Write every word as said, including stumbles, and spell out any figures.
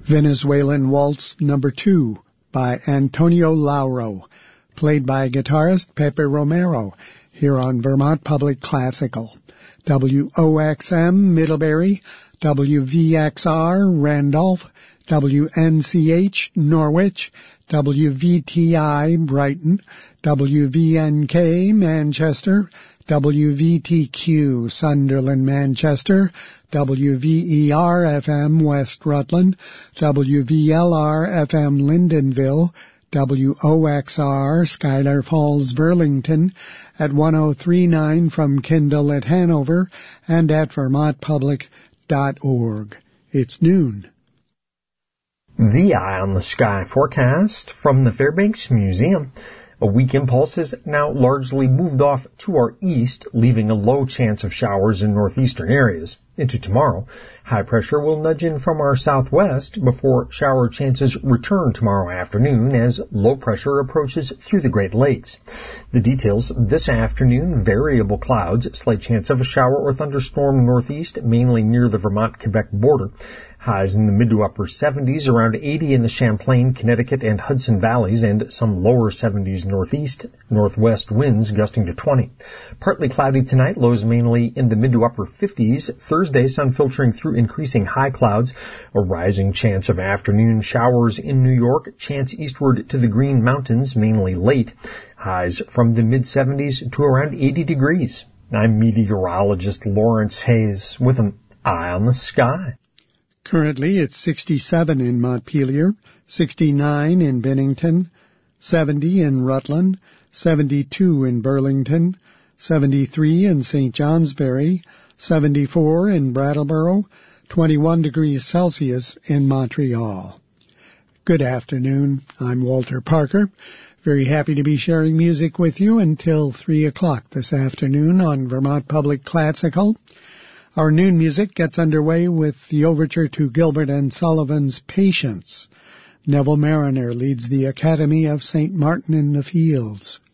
Venezuelan Waltz Number two by Antonio Lauro, played by guitarist Pepe Romero, here on Vermont Public Classical. W O X M Middlebury, W V X R Randolph, W N C H Norwich, W V T I Brighton, W V N K Manchester, W V T Q Sunderland Manchester, W V E R F M West Rutland, W V L R F M Lyndonville, W O X R Schuyler Falls Burlington, at one oh three point nine from Kindle at Hanover, and at vermont public dot org. It's noon. The Eye on the Sky forecast from the Fairbanks Museum. A weak impulse has now largely moved off to our east, leaving a low chance of showers in northeastern areas. Into tomorrow, high pressure will nudge in from our southwest before shower chances return tomorrow afternoon as low pressure approaches through the Great Lakes. The details this afternoon: variable clouds, slight chance of a shower or thunderstorm northeast, mainly near the Vermont-Quebec border. Highs in the mid to upper seventies, around eighty in the Champlain, Connecticut, and Hudson valleys, and some lower seventies northeast, northwest winds gusting to twenty. Partly cloudy tonight, lows mainly in the mid to upper fifties. Thursday, sun filtering through increasing high clouds. A rising chance of afternoon showers in New York. Chance eastward to the Green Mountains, mainly late. Highs from the mid seventies to around eighty degrees. I'm meteorologist Lawrence Hayes with an Eye on the Sky. Currently, it's sixty-seven in Montpelier, sixty-nine in Bennington, seventy in Rutland, seventy-two in Burlington, seventy-three in Saint Johnsbury, seventy-four in Brattleboro, twenty-one degrees Celsius in Montreal. Good afternoon. I'm Walter Parker. Very happy to be sharing music with you until three o'clock this afternoon on Vermont Public Classical. Our noon music gets underway with the overture to Gilbert and Sullivan's Patience. Neville Mariner leads the Academy of Saint Martin in the Fields.